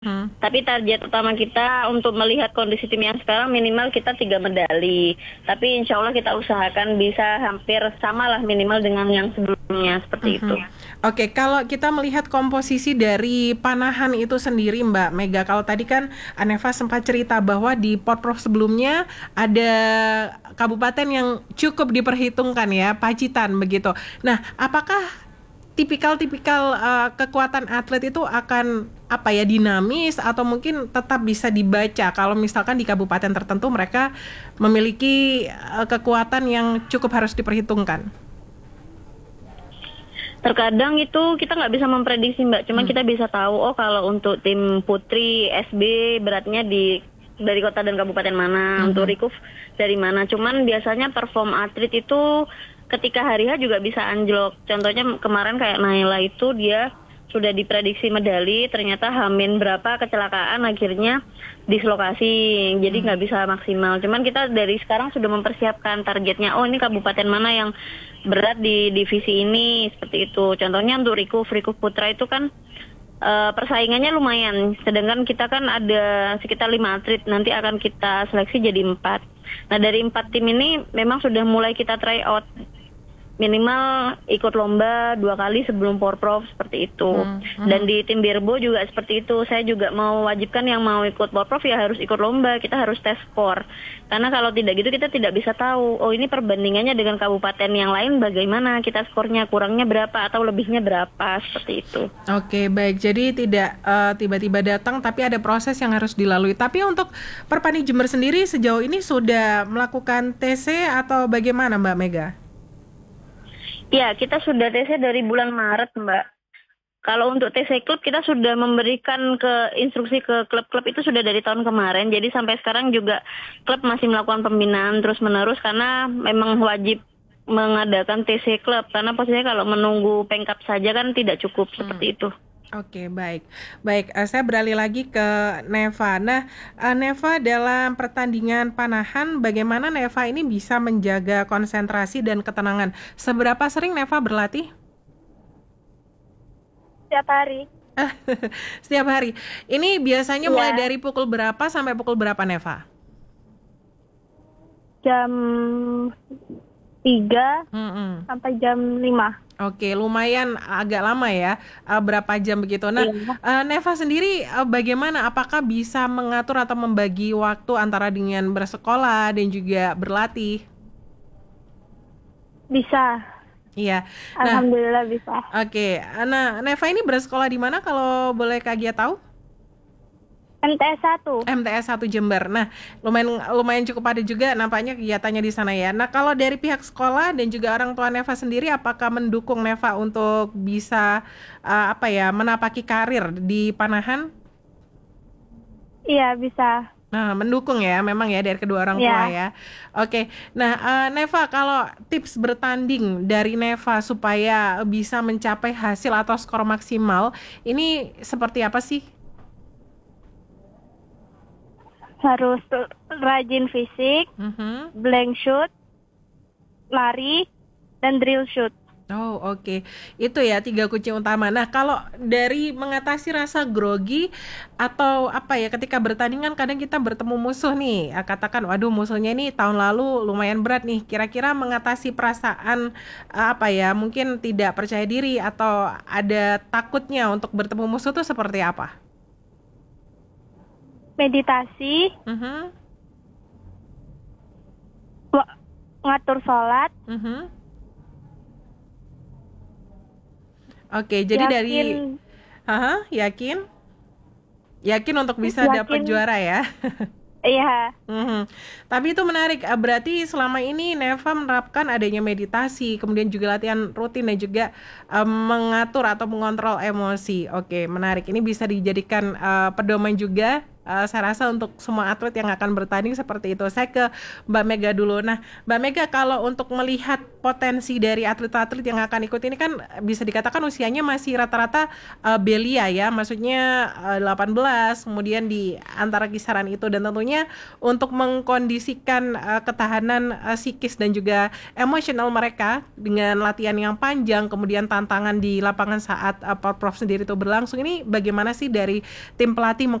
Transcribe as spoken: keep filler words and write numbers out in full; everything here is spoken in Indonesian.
Hmm. Tapi target utama kita untuk melihat kondisi tim yang sekarang minimal kita tiga medali. Tapi insya Allah kita usahakan bisa hampir sama lah minimal dengan yang sebelumnya seperti itu. Mhm. Oke, kalau kita melihat komposisi dari Panahan itu sendiri, Mbak Mega, kalau tadi kan Aneva sempat cerita bahwa di Porprov sebelumnya ada kabupaten yang cukup diperhitungkan ya, Pacitan begitu. Nah, apakah tipikal-tipikal uh, kekuatan atlet itu akan apa ya, dinamis atau mungkin tetap bisa dibaca kalau misalkan di kabupaten tertentu mereka memiliki uh, kekuatan yang cukup harus diperhitungkan? Terkadang itu kita nggak bisa memprediksi Mbak, cuman Hmm. kita bisa tahu oh kalau untuk tim putri S B beratnya di dari kota dan kabupaten mana, Mhm. untuk recurve dari mana. Cuman biasanya perform atlet itu ketika hari H juga bisa anjlok. Contohnya kemarin kayak Naila itu dia sudah diprediksi medali, ternyata Hamin berapa kecelakaan akhirnya dislokasi, jadi Hmm. nggak bisa maksimal. Cuman kita dari sekarang sudah mempersiapkan targetnya. Oh ini kabupaten mana yang berat di divisi ini seperti itu. Contohnya untuk Rikuf, Rikuf Putra itu kan uh, persaingannya lumayan. Sedangkan kita kan ada sekitar lima atlet, nanti akan kita seleksi jadi empat. Nah dari empat tim ini memang sudah mulai kita try out. Minimal ikut lomba dua kali sebelum Porprov seperti itu. Hmm. Hmm. Dan di tim Birbo juga seperti itu. Saya juga mau wajibkan yang mau ikut Porprov ya harus ikut lomba. Kita harus tes skor. Karena kalau tidak gitu kita tidak bisa tahu. Oh ini perbandingannya dengan kabupaten yang lain bagaimana. Kita skornya kurangnya berapa atau lebihnya berapa. Seperti itu. Oke, baik. Jadi tidak uh, tiba-tiba datang, tapi ada proses yang harus dilalui. Tapi untuk Perpani Jember sendiri sejauh ini sudah melakukan T C atau bagaimana, Mbak Mega? Ya, kita sudah T C dari bulan Maret, Mbak. Kalau untuk T C klub kita sudah memberikan ke instruksi ke klub-klub itu sudah dari tahun kemarin. Jadi sampai sekarang juga klub masih melakukan pembinaan terus-menerus karena memang wajib mengadakan T C klub. Karena posisinya kalau menunggu pengkap saja kan tidak cukup Hmm. seperti itu. Oke, baik. Baik, uh, saya beralih lagi ke Neva. Nah, uh, Neva dalam pertandingan Panahan, bagaimana Neva ini bisa menjaga konsentrasi dan ketenangan? Seberapa sering Neva berlatih? Setiap hari. Setiap hari. Ini biasanya Iya. mulai dari pukul berapa sampai pukul berapa, Neva? Jam tiga Mm-mm. sampai jam lima. Oke, lumayan agak lama ya, uh, berapa jam begitu. Nah, Iya. uh, Neva sendiri uh, bagaimana? Apakah bisa mengatur atau membagi waktu antara dengan bersekolah dan juga berlatih? Bisa. Iya. Nah, Alhamdulillah bisa. oke. Nah, Neva ini bersekolah di mana kalau boleh Kak Gia tahu? M T S satu. M T S satu Jember. Nah, lumayan lumayan cukup padat juga nampaknya kegiatannya di sana ya. Nah, kalau dari pihak sekolah dan juga orang tua Neva sendiri, apakah mendukung Neva untuk bisa uh, apa ya, menapaki karir di Panahan? Iya, bisa. Nah, mendukung ya, memang ya dari kedua orang tua Ya. ya. Oke. Nah, uh, Neva, kalau tips bertanding dari Neva supaya bisa mencapai hasil atau skor maksimal, ini seperti apa sih? Harus rajin fisik, Mhm. blank shoot, lari, dan drill shoot. Oh, oke. Itu ya tiga kunci utama. Nah, kalau dari mengatasi rasa grogi atau apa ya, ketika bertandingan kadang kita bertemu musuh nih, ah, katakan waduh musuhnya ini tahun lalu lumayan berat nih. Kira-kira mengatasi perasaan ah, apa ya, mungkin tidak percaya diri atau ada takutnya untuk bertemu musuh tuh seperti apa? Meditasi, Mhm. wa- ngatur sholat, Mhm. Oke, jadi dari yakin, Haha, yakin? Yakin untuk bisa dapat yakin, juara ya? iya, Mhm. Tapi itu menarik, eh, berarti selama ini Neva menerapkan adanya meditasi, kemudian juga latihan rutin dan juga eh, mengatur atau mengontrol emosi. Oke, menarik. Ini bisa dijadikan eh, pedoman juga uh, saya rasa untuk semua atlet yang akan bertanding seperti itu. Saya ke Mbak Mega dulu. Nah, Mbak Mega, kalau untuk melihat potensi dari atlet-atlet yang akan ikut ini kan bisa dikatakan usianya masih rata-rata uh, belia ya, maksudnya uh, delapan belas, kemudian di antara kisaran itu, dan tentunya untuk mengkondisikan uh, ketahanan uh, psikis dan juga emosional mereka dengan latihan yang panjang, kemudian tantangan di lapangan saat uh, Porprov sendiri itu berlangsung, ini bagaimana sih dari tim pelatih